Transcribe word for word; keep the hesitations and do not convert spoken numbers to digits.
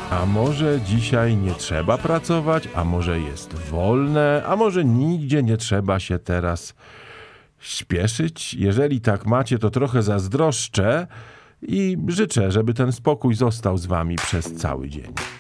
A może dzisiaj nie trzeba pracować, a może jest wolne, a może nigdzie nie trzeba się teraz śpieszyć? Jeżeli tak macie, to trochę zazdroszczę i życzę, żeby ten spokój został z wami przez cały dzień.